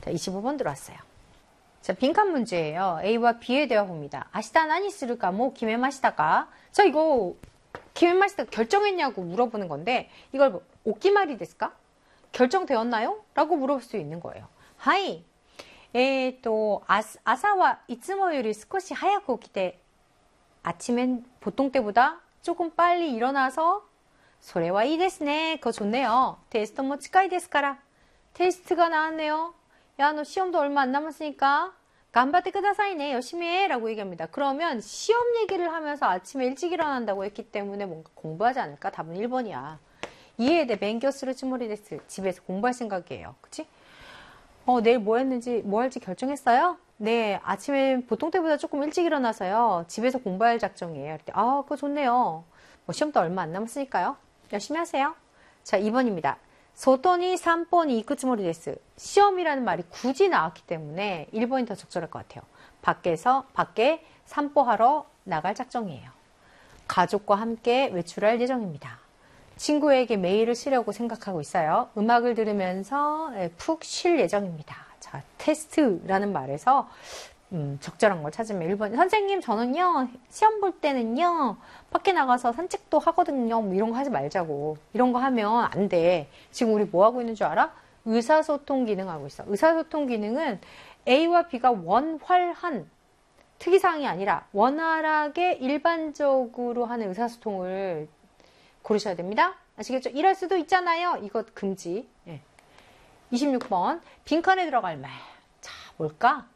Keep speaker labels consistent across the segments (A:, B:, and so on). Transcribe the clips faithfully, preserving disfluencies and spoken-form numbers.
A: 자, 이십오 번 들어왔어요. 자, 빈칸 문제예요. A와 B에 대화 봅니다. 아시다 나니 쓰를까 뭐 기메마시다가. 자, 이거 기메마시다 결정했냐고 물어보는 건데 이걸 뭐, 오키마리 데스까? 결정되었나요? 라고 물어볼 수 있는 거예요. 하이. 에, 또 아사와 이츠모요리 스코시 하야쿠 오키테 아침엔 보통 때보다 조금 빨리 일어나서 소레와 이 데스네. 그거 좋네요. 테스트 뭐 치카이 데스카라. 테스트가 나왔네요. 야, 너 시험도 얼마 안 남았으니까 간바테 쿠다사이네. 열심히 해. 라고 얘기합니다. 그러면 시험 얘기를 하면서 아침에 일찍 일어난다고 했기 때문에 뭔가 공부하지 않을까? 답은 일 번이야. 이해에 대해 뱅교 스루 츠모리 데스. 집에서 공부할 생각이에요. 그치? 어, 내일 뭐 했는지, 뭐 할지 결정했어요? 네, 아침에 보통 때보다 조금 일찍 일어나서요. 집에서 공부할 작정이에요. 아, 그거 좋네요. 뭐 시험도 얼마 안 남았으니까요. 열심히 하세요. 자, 이 번입니다. 소토니 삼 번이 이쿠츠모리 데스. 시험이라는 말이 굳이 나왔기 때문에 일 번이 더 적절할 것 같아요. 밖에서, 밖에 산보하러 나갈 작정이에요. 가족과 함께 외출할 예정입니다. 친구에게 메일을 쓰려고 생각하고 있어요. 음악을 들으면서 푹 쉴 예정입니다. 자, 테스트라는 말에서 음, 적절한 걸 찾으면 일 번. 선생님, 저는요, 시험 볼 때는요, 밖에 나가서 산책도 하거든요. 뭐 이런 거 하지 말자고. 이런 거 하면 안 돼. 지금 우리 뭐 하고 있는 줄 알아? 의사소통 기능 하고 있어. 의사소통 기능은 A와 B가 원활한 특이사항이 아니라 원활하게 일반적으로 하는 의사소통을 고르셔야 됩니다. 아시겠죠? 이럴 수도 있잖아요. 이것 금지. 예. 이십육 번. 빈칸에 들어갈 말. 자, 뭘까?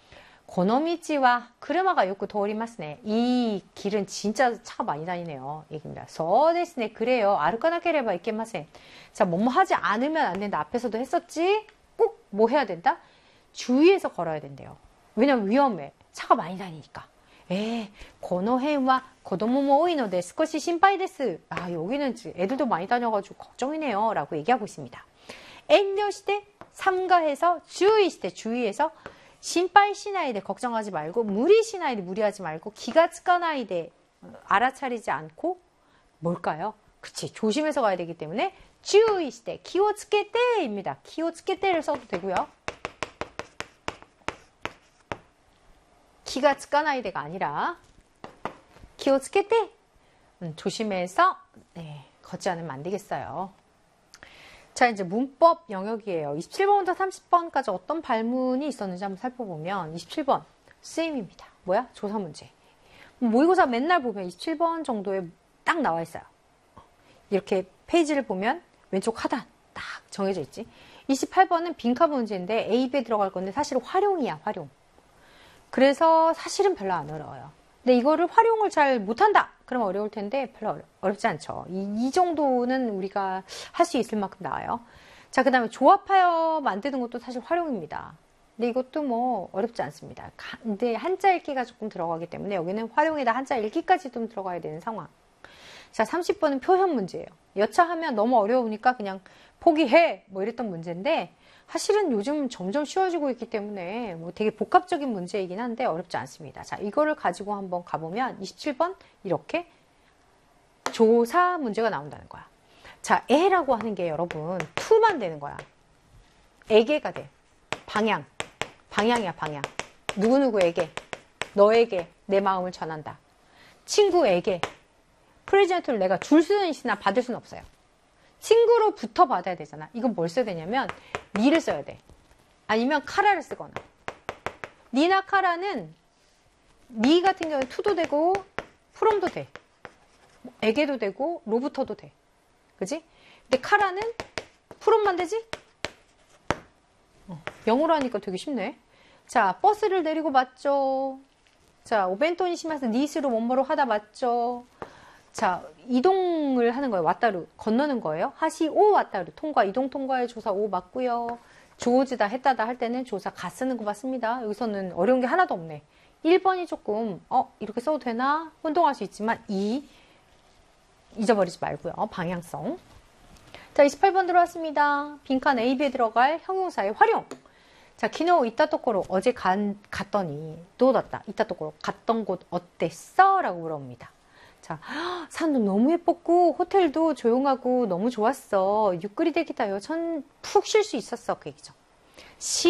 A: 고노미치와 크르마가 요크 도리마스네. 이 길은 진짜 차가 많이 다니네요. 얘기입니다. 소데스네. 그래요. 아르카나케레바 있겠마세. 자, 뭐뭐 하지 않으면 안 된다. 앞에서도 했었지? 꼭 뭐 해야 된다? 주의해서 걸어야 된대요. 왜냐면 위험해. 차가 많이 다니니까. 에, 고노헨와 고도모모 오이노데 스코시 신파이 데스. 아, 여기는 애들도 많이 다녀가지고 걱정이네요. 라고 얘기하고 있습니다. 엔료시대 삼가해서 주의시대 주의해서 신파이 시나이데 걱정하지 말고 무리 시나이데 무리하지 말고 기가 츠카나이데 알아차리지 않고 뭘까요? 그치, 조심해서 가야 되기 때문에 주의시대 키오츠케테입니다. 키오츠케테를 써도 되고요. 기가 츠까나이데가 아니라 키오츠케테 음, 조심해서 네, 걷지 않으면 안 되겠어요. 자, 이제 문법 영역이에요. 이십칠 번부터 삼십 번까지 어떤 발문이 있었는지 한번 살펴보면 이십칠 번 쓰임입니다. 뭐야? 조사 문제. 모의고사 맨날 보면 이십칠 번 정도에 딱 나와 있어요. 이렇게 페이지를 보면 왼쪽 하단 딱 정해져 있지. 이십팔 번은 빈칸 문제인데 A, B에 들어갈 건데 사실 활용이야, 활용. 그래서 사실은 별로 안 어려워요. 근데 이거를 활용을 잘 못한다. 그러면 어려울 텐데 별로 어려, 어렵지 않죠. 이, 이 정도는 우리가 할 수 있을 만큼 나와요. 자, 그 다음에 조합하여 만드는 것도 사실 활용입니다. 근데 이것도 뭐 어렵지 않습니다. 근데 한자 읽기가 조금 들어가기 때문에 여기는 활용에다 한자 읽기까지 좀 들어가야 되는 상황. 자, 삼십 번은 표현 문제예요. 여차하면 너무 어려우니까 그냥 포기해 뭐 이랬던 문제인데 사실은 요즘 점점 쉬워지고 있기 때문에 뭐 되게 복합적인 문제이긴 한데 어렵지 않습니다. 자, 이거를 가지고 한번 가보면 이십칠 번 이렇게 조사 문제가 나온다는 거야. 자, 에라고 하는 게 여러분 to만 되는 거야. 에게가 돼. 방향. 방향이야, 방향. 누구누구에게, 너에게 내 마음을 전한다. 친구에게 프레젠트를 내가 줄 수는 있으나 받을 수는 없어요. 친구로부터 받아야 되잖아. 이건 뭘 써야 되냐면 니를 써야 돼. 아니면 카라를 쓰거나. 니나 카라는 니 같은 경우에 투도 되고 프롬도 돼. 에게도 되고 로부터도 돼. 그지? 근데 카라는 프롬만 되지? 어, 영어로 하니까 되게 쉽네. 자, 버스를 내리고 맞죠? 자, 오벤토니 심해서 니스로 뭐뭐로 하다 맞죠? 자, 이동을 하는 거예요. 왔다루. 건너는 거예요. 하시 오 왔다루. 통과, 이동 통과의 조사 오 맞고요. 조지다 했다다 할 때는 조사 가 쓰는 거 맞습니다. 여기서는 어려운 게 하나도 없네. 일 번이 조금 어 이렇게 써도 되나? 혼동할 수 있지만 이 잊어버리지 말고요. 방향성. 자, 이십팔 번 들어왔습니다. 빈칸 A, B에 들어갈 형용사의 활용. 자, 키노 이따 또코로 어제 간, 갔더니 도웠다. 이따 또코로 갔던 곳 어땠어? 라고 물어봅니다. 자, 산도 너무 예뻤고 호텔도 조용하고 너무 좋았어. 유끌이 되기다요. 전 푹 쉴 수 있었어. 그 얘기죠. 시